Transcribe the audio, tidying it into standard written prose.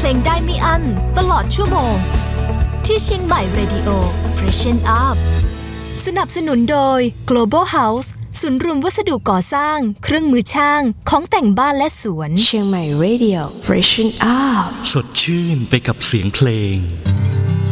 งได้ไม่อั้นตลอดชั่วโมงที่เชียงใหม่ Radio Freshen Up สนับสนุนโดย Global House ศูนย์รวมวัสดุก่อสร้างเครื่องมือช่างของแต่งบ้านและสวนเชียงใหม่ Radio Freshen Up สดชื่นไปกับเสียงเพลง